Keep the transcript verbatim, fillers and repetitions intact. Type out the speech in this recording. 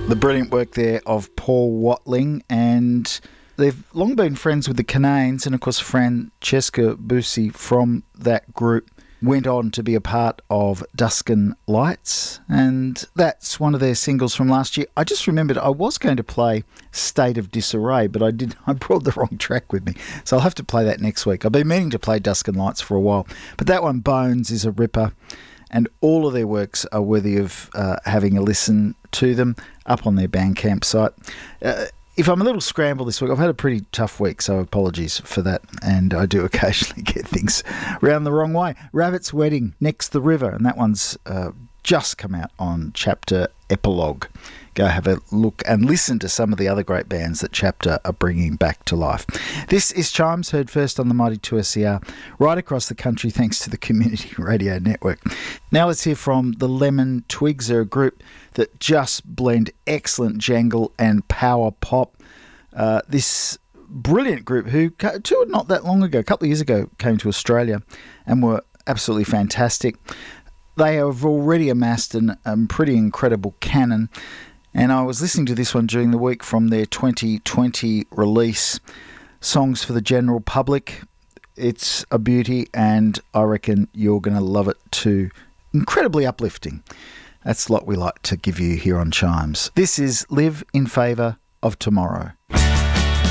The brilliant work there of Paul Watling, and they've long been friends with the Cananes, and of course Francesca Busi from that group went on to be a part of Duskin Lights, and that's one of their singles from last year. I just remembered I was going to play State of Disarray, but I did I brought the wrong track with me, so I'll have to play that next week. I've been meaning to play Duskin Lights for a while, but that one, Bones, is a ripper, and all of their works are worthy of uh, having a listen to them up on their Bandcamp site. Uh, If I'm a little scrambled this week, I've had a pretty tough week, so apologies for that. And I do occasionally get things round the wrong way. Rabbit's Wedding, Next the River, and that one's uh, just come out on Chapter Epilogue. Go have a look and listen to some of the other great bands that Chapter are bringing back to life. This is Chimes, heard first on the Mighty two S C R, right across the country thanks to the Community Radio Network. Now let's hear from the Lemon Twigs. They're a group that just blend excellent jangle and power pop. Uh, this brilliant group who toured not that long ago, a couple of years ago, came to Australia and were absolutely fantastic. They have already amassed an um, pretty incredible canon, and I was listening to this one during the week from their twenty twenty release, Songs for the General Public. It's a beauty, and I reckon you're going to love it too. Incredibly uplifting. That's what we like to give you here on Chimes. This is Live in Favour of Tomorrow.